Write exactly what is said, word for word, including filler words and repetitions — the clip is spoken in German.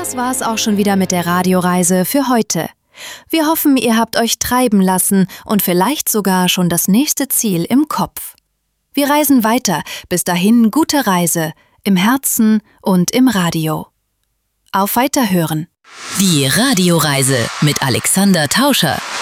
Das war's auch schon wieder mit der Radioreise für heute. Wir hoffen, ihr habt euch treiben lassen und vielleicht sogar schon das nächste Ziel im Kopf. Wir reisen weiter. Bis dahin gute Reise, im Herzen und im Radio. Auf Weiterhören. Die Radioreise mit Alexander Tauscher.